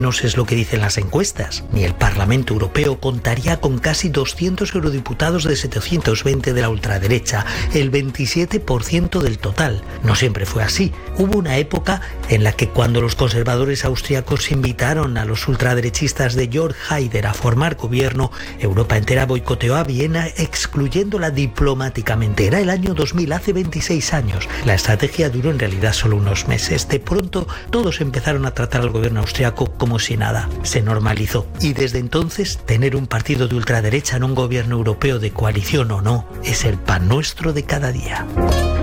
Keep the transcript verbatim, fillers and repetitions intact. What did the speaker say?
No es lo que dicen las encuestas. Ni el Parlamento Europeo contaría con casi doscientos eurodiputados de setecientos veinte de la ultraderecha, el veintisiete por ciento del total. No siempre fue así. Hubo una época en la que cuando los conservadores austríacos invitaron a los ultraderechistas de Jörg Haider a formar gobierno, Europa entera boicoteó a Viena excluyéndola diplomáticamente. Era el año dos mil, hace veintiséis años. La estrategia duró en realidad solo unos meses. De pronto todos empezaron a tratar al gobierno austriaco como Como si nada. Se normalizó. Y desde entonces, tener un partido de ultraderecha en un gobierno europeo de coalición o no, es el pan nuestro de cada día.